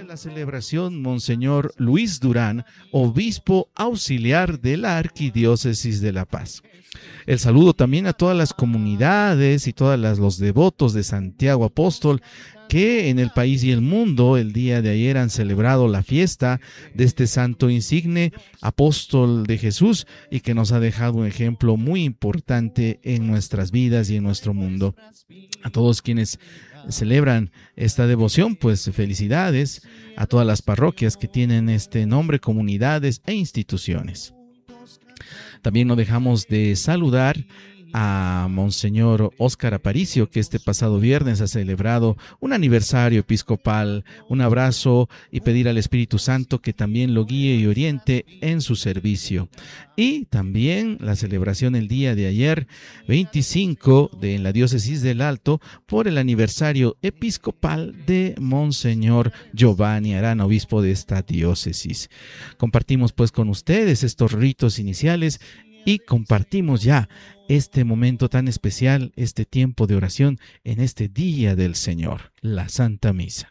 la celebración, Monseñor Luis Durán, obispo auxiliar de la Arquidiócesis de La Paz. El saludo también a todas las comunidades y todos los devotos de Santiago Apóstol que en el país y el mundo el día de ayer han celebrado la fiesta de este santo insigne, apóstol de Jesús, y que nos ha dejado un ejemplo muy importante en nuestras vidas y en nuestro mundo. A todos quienes celebran esta devoción, pues felicidades a todas las parroquias que tienen este nombre, comunidades e instituciones. También no dejamos de saludar a Monseñor Óscar Aparicio, que este pasado viernes ha celebrado un aniversario episcopal. Un abrazo y pedir al Espíritu Santo que también lo guíe y oriente en su servicio. Y también la celebración el día de ayer, 25, en la Diócesis del Alto, por el aniversario episcopal de Monseñor Giovanni Arana, obispo de esta diócesis. Compartimos pues con ustedes estos ritos iniciales y compartimos ya este momento tan especial, este tiempo de oración en este Día del Señor, la Santa Misa.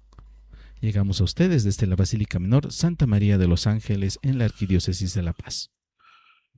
Llegamos a ustedes desde la Basílica Menor Santa María de los Ángeles en la Arquidiócesis de La Paz.